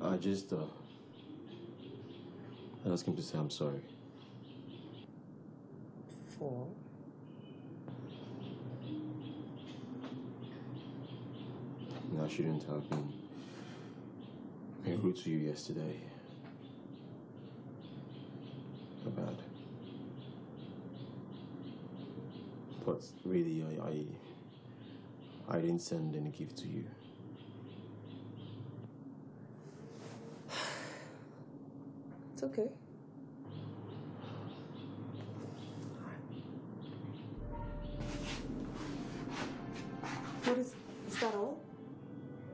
I just asked him to say I'm sorry. For? I shouldn't have been rude to you yesterday. Bad. But really, I didn't send any gift to you. It's okay. What is